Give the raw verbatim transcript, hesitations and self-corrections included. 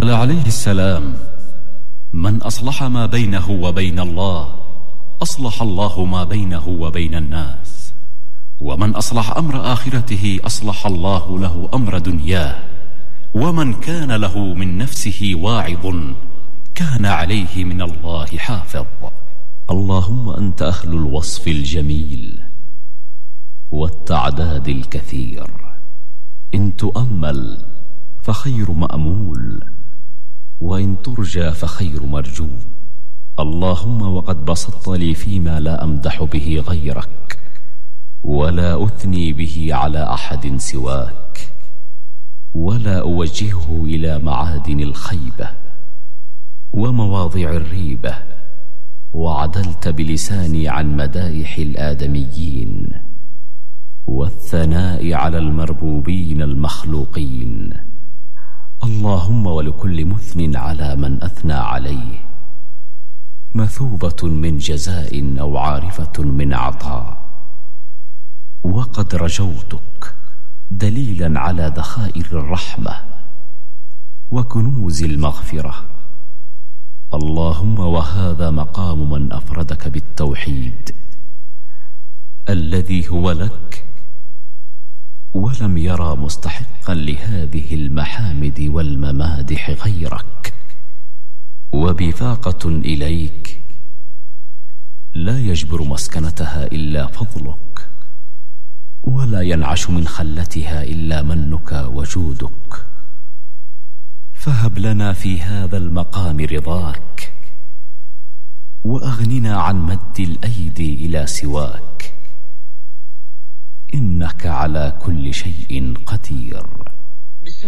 قال عليه السلام: من أصلح ما بينه وبين الله أصلح الله ما بينه وبين الناس، ومن أصلح أمر آخرته أصلح الله له أمر دنياه، ومن كان له من نفسه واعظ كان عليه من الله حافظ. اللهم أنت أهل الوصف الجميل والتعداد الكثير، إن تؤمل فخير مأمول، وإن ترجى فخير مرجو. اللهم وقد بسطت لي فيما لا أمدح به غيرك ولا أثني به على أحد سواك، ولا أوجهه إلى معادن الخيبة ومواضع الريبة، وعدلت بلساني عن مدائح الآدميين والثناء على المربوبين المخلوقين. اللهم ولكل مثن على من أثنى عليه مثوبة من جزاء أو عارفة من عطاء، وقد رجوتك دليلا على ذخائر الرحمة وكنوز المغفرة. اللهم وهذا مقام من أفردك بالتوحيد الذي هو لك ولم يرى مستحقا لهذه المحامد والممادح غيرك، وبفاقة إليك لا يجبر مسكنتها إلا فضلك، ولا ينعش من خلتها إلا منك وجودك. فهب لنا في هذا المقام رضاك، وأغننا عن مد الأيدي إلى سواك، إنك على كل شيء قدير.